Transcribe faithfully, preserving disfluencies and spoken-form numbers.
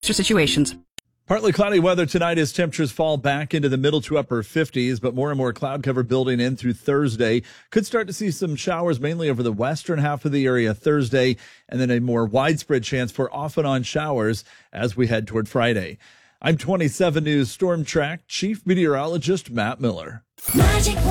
situations. Partly cloudy weather tonight as temperatures fall back into the middle to upper fifties, but more and more cloud cover building in through Thursday. Could start to see some showers mainly over the western half of the area Thursday, and then a more widespread chance for off and on showers as we head toward Friday. I'm twenty-seven News Storm Track Chief Meteorologist Matt Miller. Magic